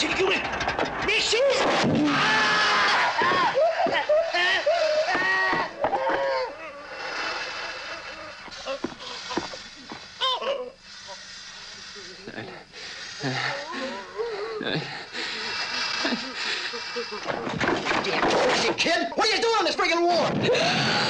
chicken. Machine! Damn crazy kid! What are you doing in this friggin' war?